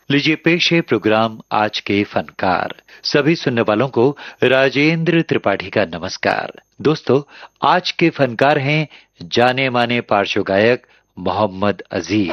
लीजिए पेश है प्रोग्राम आज के फनकार। सभी सुनने वालों को राजेंद्र त्रिपाठी का नमस्कार। दोस्तों, आज के फनकार हैं जाने माने पार्श्व गायक मोहम्मद अजीज।